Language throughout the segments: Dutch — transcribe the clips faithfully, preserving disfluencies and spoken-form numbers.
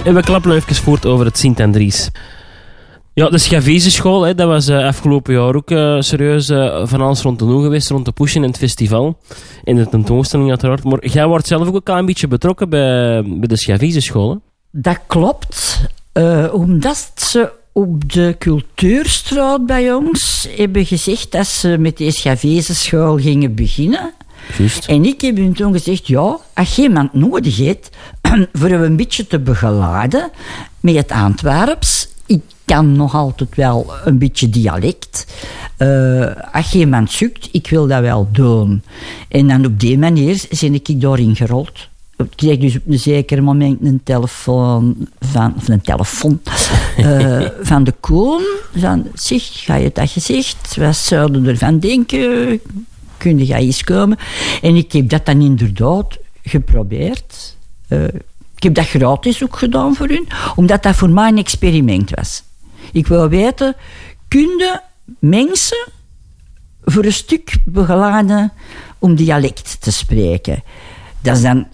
En we klappen nog even voort over het Sint-Andries. Ja, de Schavezenschool, hè, dat was uh, afgelopen jaar ook uh, serieus uh, van alles rond de doen geweest, rond de pushen en het festival. En de tentoonstelling uiteraard. Maar jij wordt zelf ook een klein beetje betrokken bij, bij de Schavezenschool, hè? Dat klopt. Uh, omdat ze op de cultuurstraat bij ons hebben gezegd dat ze met de Schavezenschool gingen beginnen. Juist. En ik heb hun toen gezegd, ja, als je iemand nodig hebt voor een beetje te begeleiden met het Antwerps, ik kan nog altijd wel een beetje dialect. Uh, als je iemand zoekt, ik wil dat wel doen. En dan op die manier ben ik daarin gerold. Ik kreeg dus op een zeker moment een telefoon van, of een telefoon uh, van de Koon. Van, zeg, ga je dat gezegd? Wat zouden ervan denken? Kun je eens komen? En ik heb dat dan inderdaad geprobeerd. Uh, ik heb dat gratis ook gedaan voor hun, omdat dat voor mij een experiment was. Ik wil weten, kun je mensen voor een stuk begeleiden om dialect te spreken? Dat is dan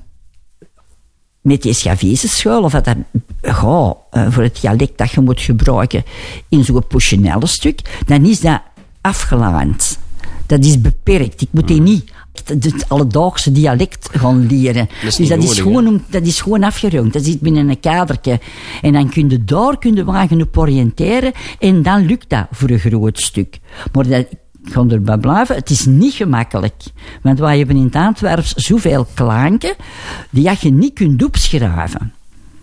met die Schavezenschool, of dat dat ja, voor het dialect dat je moet gebruiken in zo'n pushenelle stuk, dan is dat afgeleid. Dat is beperkt. Ik moet die niet het alledaagse dialect gaan leren. Dat dus dat, nodig, is gewoon, om, dat is gewoon afgerond. Dat zit binnen een kadertje. En dan kun je daar kun je wagen op oriënteren. En dan lukt dat voor een groot stuk. Maar dat, ik ga erbij blijven. Het is niet gemakkelijk. Want wij hebben in het Antwerps zoveel klanken die je niet kunt opschrijven.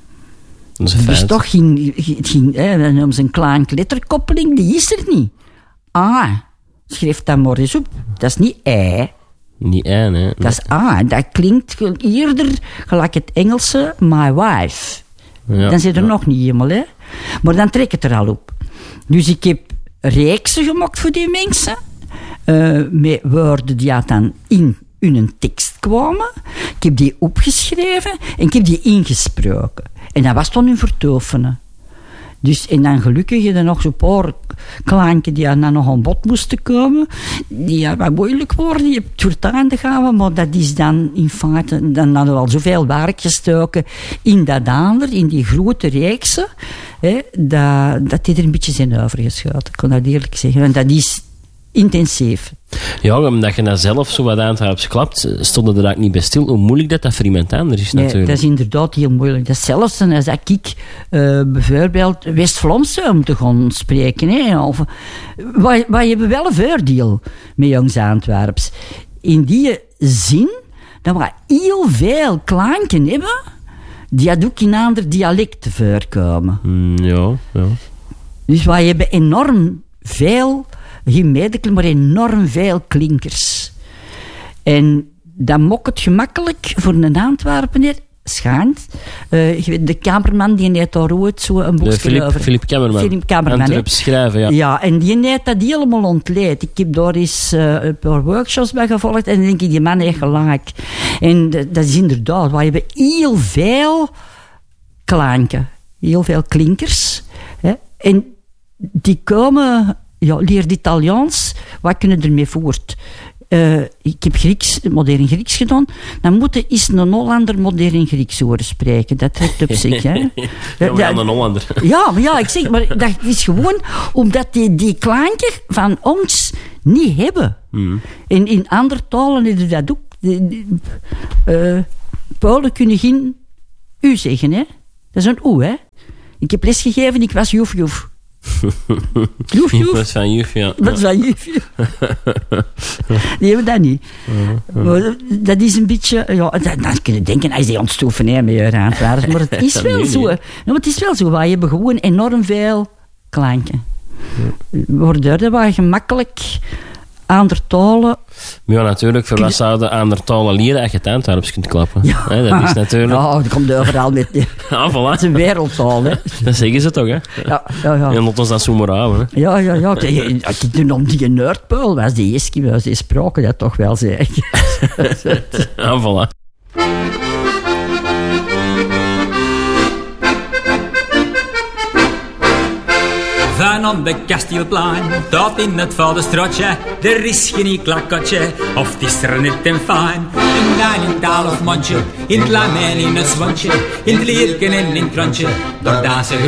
Dat is een feit. Dus toch ging, ging eh, een klank-letterkoppeling, die is er niet. Ah, schrijf dat maar eens op. Dat is niet ei. Niet ei, nee. Dat is A. Dat klinkt eerder gelijk het Engelse my wife. Ja, dan zit er ja. nog niet helemaal, hè. Maar dan trek het er al op. Dus ik heb reeksen gemaakt voor die mensen. Uh, met woorden die dan in hun tekst kwamen. Ik heb die opgeschreven en ik heb die ingesproken. En dat was dan hun vertovenen. Dus, en dan gelukkig je er nog zo'n paar klanken die dan nog aan bod moesten komen, die ja, wat moeilijk worden, die hebt het voor het gaan, maar dat is dan in feite, dan hadden we al zoveel werk gestoken in dat ander, in die grote reeksen, hè, dat, dat die er een beetje zijn overgeschoten, ik kan dat eerlijk zeggen. En dat is intensief. Ja, omdat je dat zelf zo wat Antwerps klapt, stonden er eigenlijk niet bij stil hoe moeilijk dat, dat voor iemand anders is, nee, natuurlijk. Dat is inderdaad heel moeilijk. Dat is zelfs als ik uh, bijvoorbeeld West-Vlaams zou te gaan spreken. Hè, of, wij, wij hebben wel een voordeel met jongs Antwerps. In die zin dat we heel veel klanken hebben die ook in andere dialecten voorkomen. Mm, ja, ja. Dus wij hebben enorm veel... geen medeklim, maar enorm veel klinkers. En dat maakt het gemakkelijk voor een Antwerpener, schijnt. Uh, de Kamerman, die heeft daar ooit zo een boekje over. Philip Kamerman. Philip Kamerman, Antwerp schrijven, ja. Ja, en die heeft dat helemaal ontleed. Ik heb daar eens uh, een paar workshops bij gevolgd en dan denk ik, die man heeft gelijk. En uh, dat is inderdaad, we hebben heel veel klanken, heel veel klinkers. Hè? En die komen... Ja, leer het Italiaans, wat kunnen ermee voort? Uh, ik heb Grieks, modern Grieks gedaan. Dan moet je eens een Hollander modern Grieks horen spreken. Dat trekt op zich, hè. Ja, maar een Hollander. Ja, maar ja, ik zeg, maar dat is gewoon omdat die, die klanken van ons niet hebben. Mm. En in andere talen hebben dat ook. Uh, Polen kunnen geen u zeggen, hè. Dat is een oe, hè. Ik heb lesgegeven, ik was joef joef. Joef, joef. Dat is van juf, ja. Dat is van juf, ja. Die hebben dat niet. Uh, uh. Maar dat is een beetje... Ja, dan kun je denken, hij is die ontstoffen hè, met je Antwerps. Maar het is wel zo. Nou, het is wel zo. Wij hebben gewoon enorm veel klanken. Uh. Waardoor wij gemakkelijk andere talen... Ja, natuurlijk. Voor wat zouden andere talen leren als je het Antwerps kunt klappen? Ja. He, dat is natuurlijk... Ja, dat komt overal met... Ja, voilà. Het is een wereldtaal, hè. Dat zeggen ze toch, hè? Ja, ja, ja. En laat ons dat zo maar houden, hè. Ja, ja, ja. Als ik toen om die Noordpool was, die Eskimo's, die spraken dat toch wel, zeg. Ja, voilà. Van en aan de kasteelplein, tot in het vaderstraatje, er is geen klakkotje, of het is er net en fijn. In lijn, in taal of mondje, in het lamijn, in het zwantje, in het lierken en in het krantje, door dansen